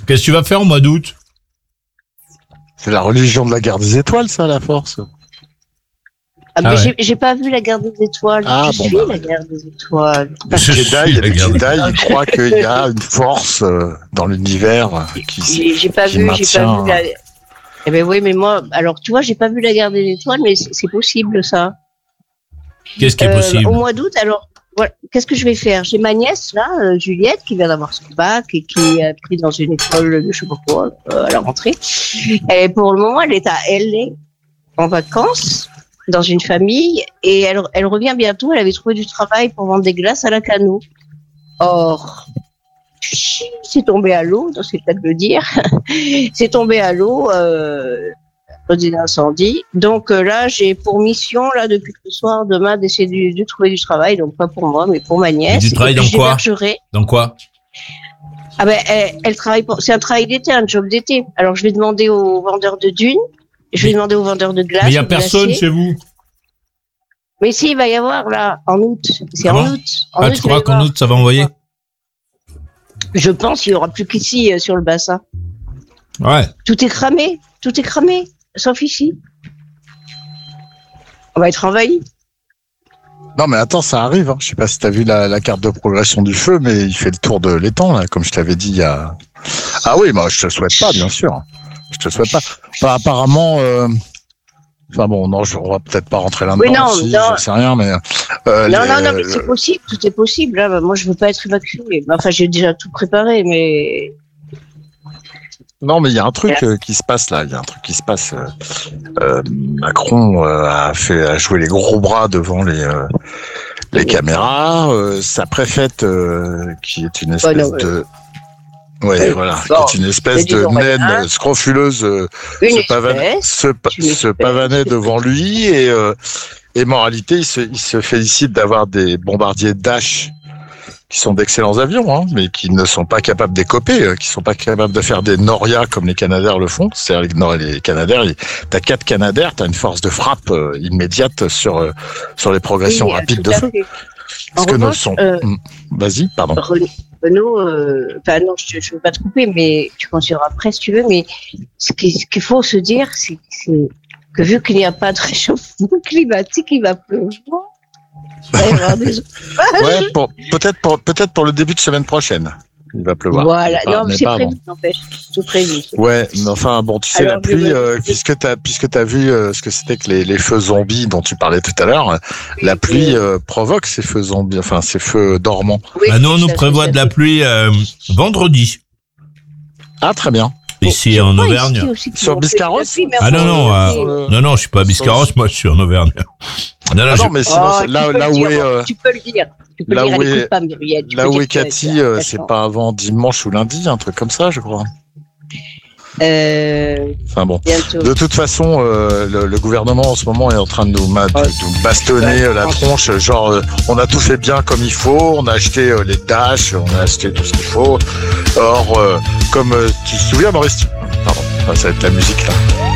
Qu'est-ce que tu vas faire au mois d'août? C'est la religion de la guerre des étoiles, ça, la force. Ah, mais ouais. j'ai pas vu la guerre des étoiles. Ah, je bon, suis bah, la guerre des étoiles. Les Jedi ils croient qu'il y a une force dans l'univers qui J'ai pas vu maintient... la... Eh ben oui, mais moi, alors tu vois, j'ai pas vu la guerre des étoiles, mais c'est possible ça. Qu'est-ce qui est possible? Au mois d'août, alors, voilà, qu'est-ce que je vais faire? J'ai ma nièce, là, Juliette, qui vient d'avoir son bac et qui est prise dans une école de je sais pas quoi, à la rentrée. Et pour le moment, elle est à LA, en vacances, dans une famille, et elle revient bientôt. Elle avait trouvé du travail pour vendre des glaces à la Cano. Or, c'est tombé à l'eau, c'est le cas de le dire. C'est tombé à l'eau, à cause d'un incendie. Donc là, j'ai pour mission, là, depuis ce soir, demain, d'essayer de trouver du travail. Donc pas pour moi, mais pour ma nièce. Et du travail dans quoi? Dans quoi? Ah ben, elle travaille c'est un travail d'été, un job d'été. Alors je vais demander aux vendeurs de dunes, je vais demander aux vendeurs de glace. Mais il n'y a personne chez vous? Mais si, il va y avoir, là, en août. C'est en août. Tu crois qu'en août, ça va envoyer? Je pense qu'il n'y aura plus qu'ici, sur le bassin. Ouais. Tout est cramé, sauf ici. On va être envahi. Non, mais attends, ça arrive. Hein. Je sais pas si tu as vu la carte de progression du feu, mais il fait le tour de l'étang, là, comme je t'avais dit il y a... Ah oui, moi, je te souhaite pas, bien sûr. Je te souhaite pas. Enfin, apparemment... Enfin bon, non, on va peut-être pas rentrer là-dedans. Oui, non, je sais rien, mais... non, mais c'est possible, tout est possible. Là. Moi, je veux pas être évacué. Enfin, j'ai déjà tout préparé, mais... Non, mais il y a un truc qui se passe là. Il y a un truc qui se passe. Macron a joué les gros bras devant les caméras. Sa préfète, qui est une espèce de... Ouais, voilà, qui est une espèce de naine scrofuleuse, se pavanait devant lui et moralité, il se félicite d'avoir des bombardiers Dash qui sont d'excellents avions, hein, mais qui ne sont pas capables d'écoper, qui sont pas capables de faire des Noria comme les Canadair le font. C'est-à-dire les Canadair, t'as 4 Canadair, t'as une force de frappe immédiate sur les progressions rapides de feu. Parce que nous sont... Vas-y, pardon. Renaud, non, je ne veux pas te couper, mais tu continueras après si tu veux, mais ce qu'il faut se dire, c'est que vu qu'il n'y a pas de réchauffement climatique, il va pleuvoir. Ouais, peut-être pour le début de semaine prochaine. Il va pleuvoir. Voilà, non, mais c'est prévu, n'empêche. Tout prévu. Ouais, mais enfin, bon, tu sais, alors, la pluie, puisque t'as vu ce que c'était que les feux zombies dont tu parlais tout à l'heure, la pluie provoque ces feux zombies, enfin, ces feux dormants. Oui, nous, on nous prévoit de la pluie vendredi. Ah, très bien. Ici, en Auvergne. Sur Biscarrosse? Ah non, je suis pas à Biscarrosse, moi, je suis en Auvergne. Non, mais sinon, là où est... Tu peux le dire. Là où est Cathy, c'est pas avant dimanche ou lundi, un truc comme ça, je crois. Enfin bon. Bientôt. De toute façon, le gouvernement en ce moment est en train de nous bastonner la tronche. Genre, on a tout fait bien comme il faut, on a acheté les Dash, on a acheté tout ce qu'il faut. Or, comme tu te souviens, Maurice, pardon, ça va être la musique là.